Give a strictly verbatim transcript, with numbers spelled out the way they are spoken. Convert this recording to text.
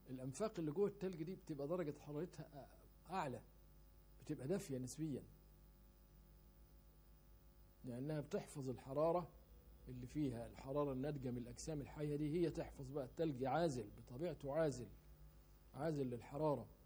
الأنفاق اللي جوه التلج دي بتبقى درجة حرارتها أعلى، بتبقى دافية نسبيا، لأنها بتحفظ الحرارة اللي فيها، الحرارة الناتجة من الأجسام الحية دي هي تحفظ بقى. التلج عازل بطبيعته، عازل عازل للحرارة.